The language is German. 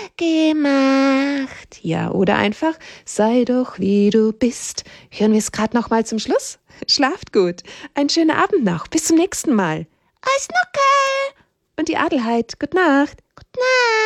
gemacht. Ja, oder einfach, sei doch wie du bist. Hören wir es gerade noch mal zum Schluss? Schlaft gut. Einen schönen Abend noch. Bis zum nächsten Mal. Eisnuckel. Und die Adelheid. Gute Nacht. Gute Nacht.